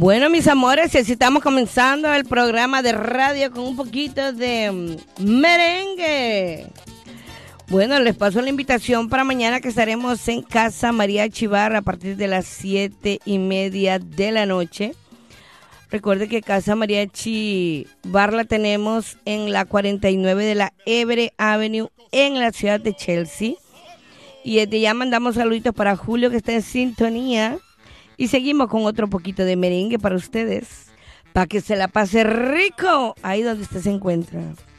Bueno, mis amores, así estamos comenzando el programa de radio con un poquito de merengue. Bueno, les paso la invitación para mañana que estaremos en Casa Mariachi Bar a partir de las 7:30 de la noche. Recuerde que Casa Mariachi Bar la tenemos en la 49 de la Everett Avenue en la ciudad de Chelsea. Y desde ya mandamos saluditos para Julio que está en sintonía. Y seguimos con otro poquito de merengue para ustedes, para que se la pase rico ahí donde usted se encuentra.